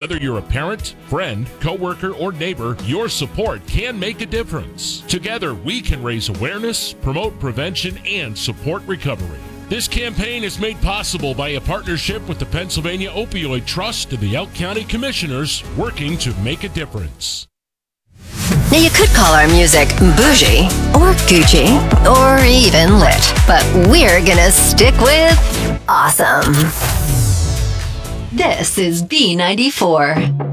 Whether you're a parent, friend, coworker, or neighbor, your support can make a difference. Together, we can raise awareness, promote prevention, and support recovery. This campaign is made possible by a partnership with the Pennsylvania Opioid Trust and the Elk County Commissioners, working to make a difference. Now, you could call our music bougie, or Gucci, or even lit, but we're gonna stick with awesome. This is B94.